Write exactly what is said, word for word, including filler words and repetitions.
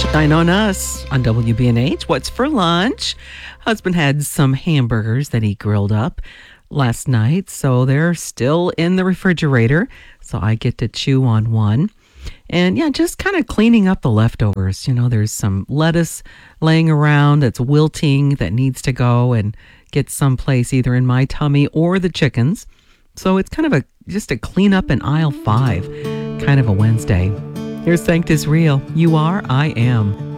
Dine on Us on W B N H. What's for lunch? Husband had some hamburgers that he grilled up last night, so they're still in the refrigerator, so I get to chew on one. And yeah, just kind of cleaning up the leftovers. You know, there's some lettuce laying around that's wilting that needs to go and get someplace either in my tummy or the chickens. So it's kind of a just a clean up in aisle five, kind of a Wednesday. Here's Sanctus Real. You are, I am.